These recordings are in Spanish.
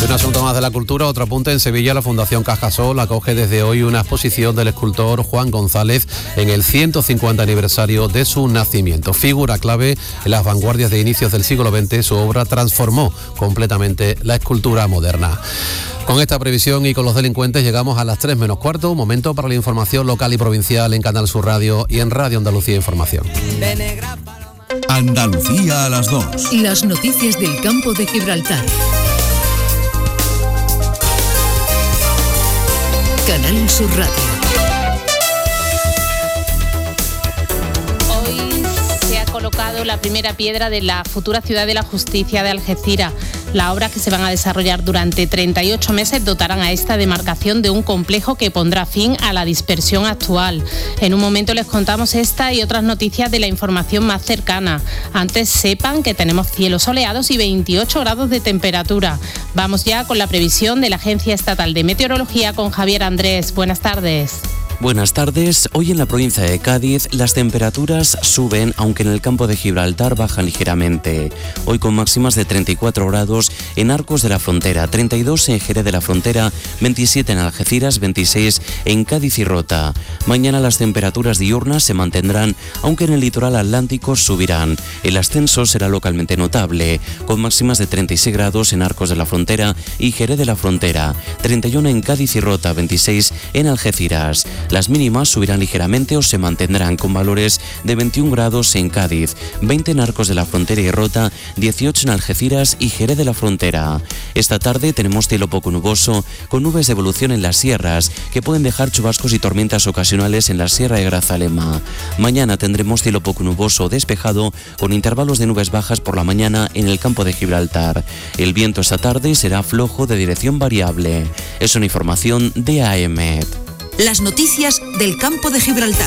Un asunto más de la cultura, otro apunte. En Sevilla, la Fundación Cajasol acoge desde hoy una exposición del escultor Juan González en el 150 aniversario de su nacimiento. Figura clave en las vanguardias de inicios del siglo XX, su obra transformó completamente la escultura moderna. Con esta previsión y con los delincuentes llegamos a las 3 menos cuarto, un momento para la información local y provincial en Canal Sur Radio y en Radio Andalucía Información. Andalucía a las 2. Las noticias del campo de Gibraltar. Canal Sur Radio. Hoy se ha colocado la primera piedra de la futura Ciudad de la Justicia de Algeciras. Las obras que se van a desarrollar durante 38 meses dotarán a esta demarcación de un complejo que pondrá fin a la dispersión actual. En un momento les contamos esta y otras noticias de la información más cercana. Antes sepan que tenemos cielos soleados y 28 grados de temperatura. Vamos ya con la previsión de la Agencia Estatal de Meteorología con Javier Andrés. Buenas tardes. Buenas tardes. Hoy en la provincia de Cádiz las temperaturas suben, aunque en el campo de Gibraltar bajan ligeramente. Hoy con máximas de 34 grados en Arcos de la Frontera, 32 en Jerez de la Frontera, 27 en Algeciras, 26 en Cádiz y Rota. Mañana las temperaturas diurnas se mantendrán, aunque en el litoral atlántico subirán. El ascenso será localmente notable, con máximas de 36 grados en Arcos de la Frontera y Jerez de la Frontera, 31 en Cádiz y Rota, 26 en Algeciras. Las mínimas subirán ligeramente o se mantendrán con valores de 21 grados en Cádiz, 20 en Arcos de la Frontera y Rota, 18 en Algeciras y Jerez de la Frontera. Esta tarde tenemos cielo poco nuboso, con nubes de evolución en las sierras, que pueden dejar chubascos y tormentas ocasionales en la Sierra de Grazalema. Mañana tendremos cielo poco nuboso o despejado, con intervalos de nubes bajas por la mañana en el campo de Gibraltar. El viento esta tarde será flojo de dirección variable. Es una información de AEMET. Las noticias del campo de Gibraltar.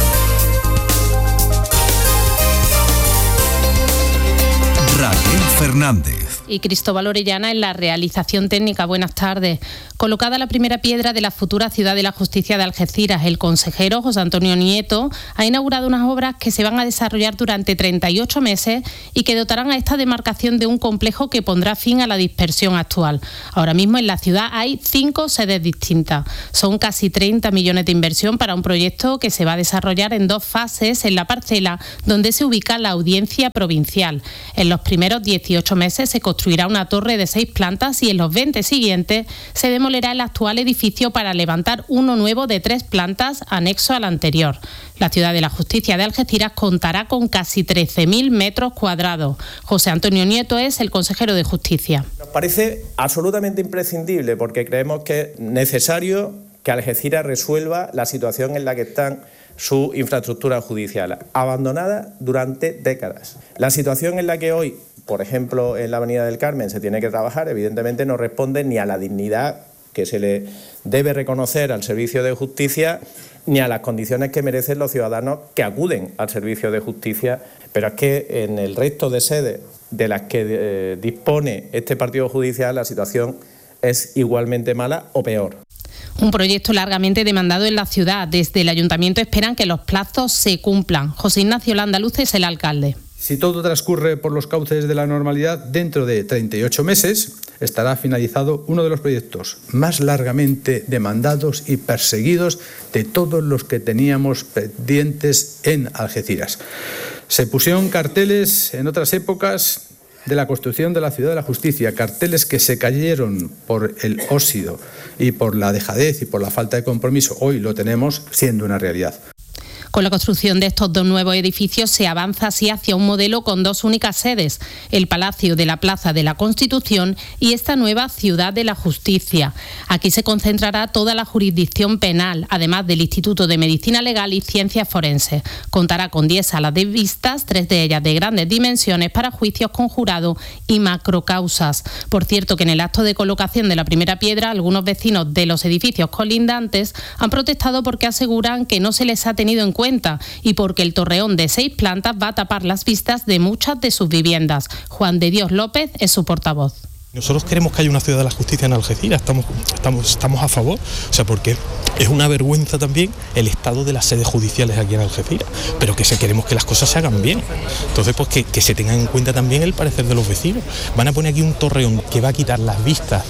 Raquel Fernández. Y Cristóbal Orellana en la realización técnica. Buenas tardes. Colocada la primera piedra de la futura Ciudad de la Justicia de Algeciras, el consejero José Antonio Nieto ha inaugurado unas obras que se van a desarrollar durante 38 meses y que dotarán a esta demarcación de un complejo que pondrá fin a la dispersión actual. Ahora mismo en la ciudad hay 5 sedes distintas. Son casi 30 millones de inversión para un proyecto que se va a desarrollar en 2 fases en la parcela donde se ubica la audiencia provincial. En los primeros 18 meses se construirá una torre de 6 plantas y en los 20 siguientes se demolerá el actual edificio para levantar uno nuevo de 3 plantas anexo al anterior. La Ciudad de la Justicia de Algeciras contará con casi 13.000 metros cuadrados. José Antonio Nieto es el consejero de Justicia. Nos parece absolutamente imprescindible porque creemos que es necesario que Algeciras resuelva la situación en la que están sus infraestructuras judiciales, abandonadas durante décadas. La situación en la que hoy, por ejemplo, en la Avenida del Carmen se tiene que trabajar, evidentemente no responde ni a la dignidad que se le debe reconocer al servicio de justicia, ni a las condiciones que merecen los ciudadanos que acuden al servicio de justicia. Pero es que en el resto de sedes de las que dispone este partido judicial la situación es igualmente mala o peor. Un proyecto largamente demandado en la ciudad. Desde el ayuntamiento esperan que los plazos se cumplan. José Ignacio Landaluz es el alcalde. Si todo transcurre por los cauces de la normalidad, dentro de 38 meses estará finalizado uno de los proyectos más largamente demandados y perseguidos de todos los que teníamos pendientes en Algeciras. Se pusieron carteles en otras épocas de la construcción de la Ciudad de la Justicia, carteles que se cayeron por el óxido y por la dejadez y por la falta de compromiso. Hoy lo tenemos siendo una realidad. Con la construcción de estos 2 nuevos edificios se avanza así hacia un modelo con 2 únicas sedes, el Palacio de la Plaza de la Constitución y esta nueva Ciudad de la Justicia. Aquí se concentrará toda la jurisdicción penal, además del Instituto de Medicina Legal y Ciencias Forenses. Contará con 10 salas de vistas, 3 de ellas de grandes dimensiones para juicios con jurado y macrocausas. Por cierto, que en el acto de colocación de la primera piedra, algunos vecinos de los edificios colindantes han protestado porque aseguran que no se les ha tenido en cuenta y porque el torreón de 6 plantas va a tapar las vistas de muchas de sus viviendas. Juan de Dios López es su portavoz. Nosotros queremos que haya una Ciudad de la Justicia en Algeciras, estamos a favor, o sea, porque es una vergüenza también el estado de las sedes judiciales aquí en Algeciras, pero que queremos que las cosas se hagan bien. Entonces, pues que se tengan en cuenta también el parecer de los vecinos. Van a poner aquí un torreón que va a quitar las vistas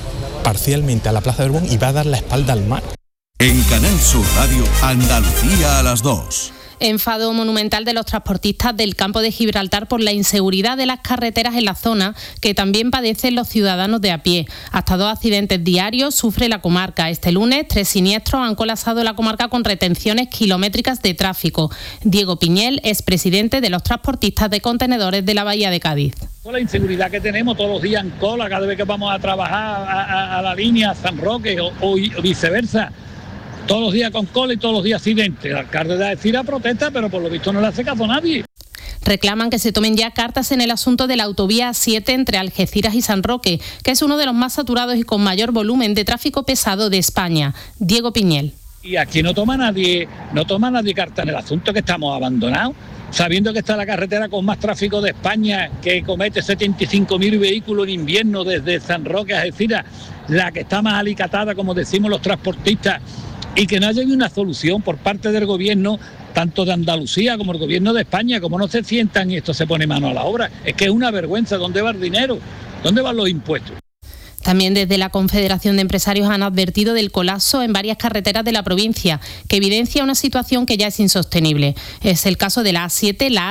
parcialmente a la Plaza de Borbón y va a dar la espalda al mar. En Canal Sur Radio, Andalucía a las 2. Enfado monumental de los transportistas del campo de Gibraltar por la inseguridad de las carreteras en la zona, que también padecen los ciudadanos de a pie. Hasta 2 accidentes diarios sufre la comarca. Este lunes, 3 siniestros han colapsado la comarca con retenciones kilométricas de tráfico. Diego Piñel es presidente de los transportistas de contenedores de la Bahía de Cádiz. Con la inseguridad que tenemos todos los días en cola, cada vez que vamos a trabajar a la línea San Roque o viceversa. Todos los días con cola y todos los días accidentes. El alcalde de Algeciras protesta, pero por lo visto no le hace caso a nadie. Reclaman que se tomen ya cartas en el asunto de la autovía 7 entre Algeciras y San Roque, que es uno de los más saturados y con mayor volumen de tráfico pesado de España. Diego Piñel. Y aquí no toma nadie carta en el asunto, que estamos abandonados, sabiendo que está la carretera con más tráfico de España, que comete 75.000 vehículos en invierno desde San Roque a Algeciras, la que está más alicatada, como decimos los transportistas, y que no haya una solución por parte del gobierno, tanto de Andalucía como el gobierno de España, como no se sientan y esto se pone mano a la obra. Es que es una vergüenza. ¿Dónde va el dinero? ¿Dónde van los impuestos? También desde la Confederación de Empresarios han advertido del colapso en varias carreteras de la provincia, que evidencia una situación que ya es insostenible. Es el caso de la A7, la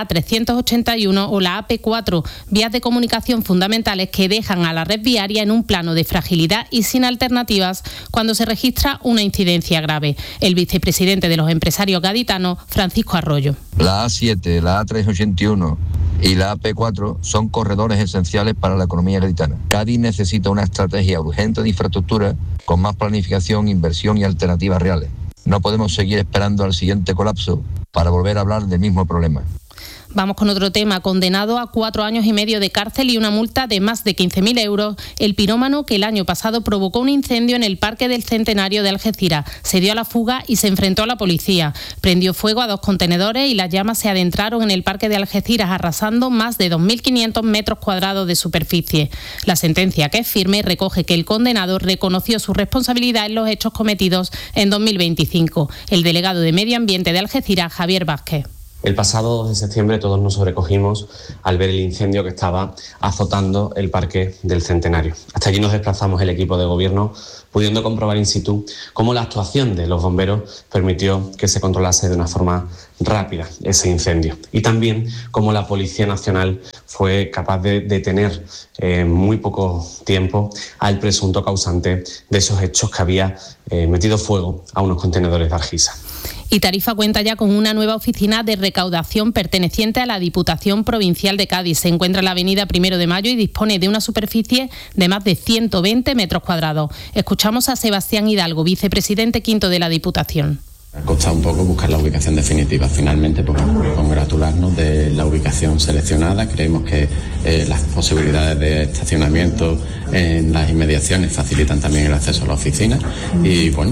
A381 o la AP4, vías de comunicación fundamentales que dejan a la red viaria en un plano de fragilidad y sin alternativas cuando se registra una incidencia grave. El vicepresidente de los empresarios gaditanos, Francisco Arroyo. La A7, la A381 y la AP4 son corredores esenciales para la economía gaditana. Cádiz necesita una estrategia urgente de infraestructura con más planificación, inversión y alternativas reales. No podemos seguir esperando al siguiente colapso para volver a hablar del mismo problema. Vamos con otro tema. Condenado a 4 años y medio de cárcel y una multa de más de 15.000 euros, el pirómano que el año pasado provocó un incendio en el Parque del Centenario de Algeciras se dio a la fuga y se enfrentó a la policía. Prendió fuego a 2 contenedores y las llamas se adentraron en el Parque de Algeciras, arrasando más de 2.500 metros cuadrados de superficie. La sentencia, que es firme, recoge que el condenado reconoció su responsabilidad en los hechos cometidos en 2025. El delegado de Medio Ambiente de Algeciras, Javier Vázquez. El pasado 2 de septiembre todos nos sobrecogimos al ver el incendio que estaba azotando el Parque del Centenario. Hasta allí nos desplazamos el equipo de gobierno, pudiendo comprobar in situ cómo la actuación de los bomberos permitió que se controlase de una forma rápida ese incendio. Y también cómo la Policía Nacional fue capaz de detener en muy poco tiempo al presunto causante de esos hechos que había metido fuego a unos contenedores de Argisa. Y Tarifa cuenta ya con una nueva oficina de recaudación perteneciente a la Diputación Provincial de Cádiz. Se encuentra en la avenida 1 de Mayo y dispone de una superficie de más de 120 metros cuadrados. Escuchamos a Sebastián Hidalgo, vicepresidente quinto de la Diputación. Ha costado un poco buscar la ubicación definitiva. Finalmente, pues, congratularnos de la ubicación seleccionada. Creemos que las posibilidades de estacionamiento en las inmediaciones facilitan también el acceso a la oficina y, bueno,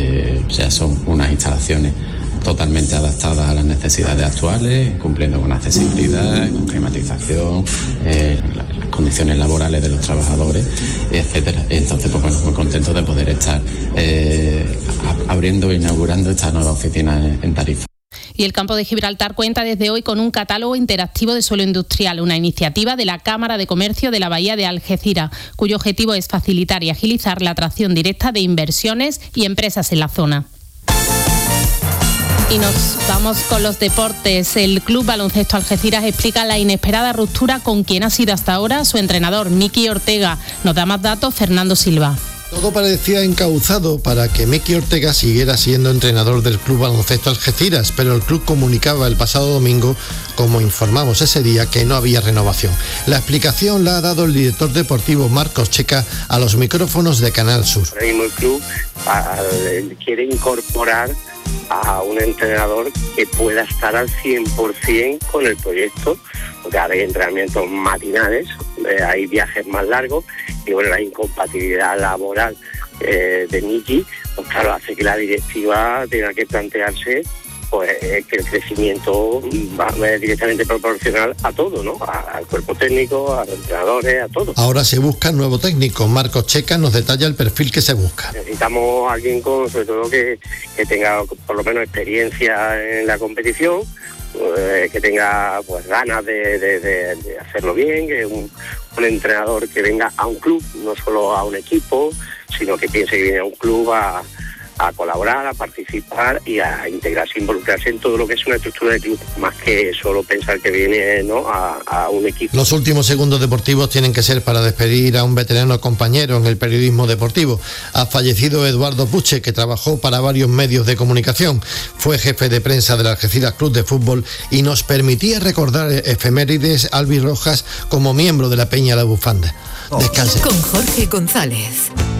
ya son unas instalaciones totalmente adaptadas a las necesidades actuales, cumpliendo con accesibilidad, con climatización, las condiciones laborales de los trabajadores, etcétera. Entonces, pues bueno, muy contento de poder estar abriendo e inaugurando esta nueva oficina en Tarifa. Y el campo de Gibraltar cuenta desde hoy con un catálogo interactivo de suelo industrial, una iniciativa de la Cámara de Comercio de la Bahía de Algeciras, cuyo objetivo es facilitar y agilizar la atracción directa de inversiones y empresas en la zona. Y nos vamos con los deportes. El Club Baloncesto Algeciras explica la inesperada ruptura con quien ha sido hasta ahora su entrenador, Miki Ortega. Nos da más datos Fernando Silva. Todo parecía encauzado para que Miki Ortega siguiera siendo entrenador del Club Baloncesto Algeciras, pero el club comunicaba el pasado domingo, como informamos ese día, que no había renovación. La explicación la ha dado el director deportivo Marcos Checa a los micrófonos de Canal Sur. Ahora mismo el club quiere incorporar a un entrenador que pueda estar al 100% con el proyecto, porque ahora hay entrenamientos matinales, hay viajes más largos y bueno, la incompatibilidad laboral de Miki, pues claro, hace que la directiva tenga que plantearse pues que el crecimiento va directamente proporcional a todo, ¿no? Al cuerpo técnico, a los entrenadores, a todo. Ahora se busca un nuevo técnico. Marcos Checa nos detalla el perfil que se busca. Necesitamos a alguien sobre todo que tenga por lo menos experiencia en la competición, que tenga pues ganas de hacerlo bien, que un entrenador que venga a un club, no solo a un equipo, sino que piense que viene a un club a colaborar, a participar y a integrarse, involucrarse en todo lo que es una estructura de club, más que solo pensar que viene, ¿no?, a un equipo. Los últimos segundos deportivos tienen que ser para despedir a un veterano compañero en el periodismo deportivo. Ha fallecido Eduardo Puche, que trabajó para varios medios de comunicación. Fue jefe de prensa del Algeciras Club de Fútbol y nos permitía recordar efemérides albirrojas como miembro de la Peña La Bufanda. Descanse. Con Jorge González.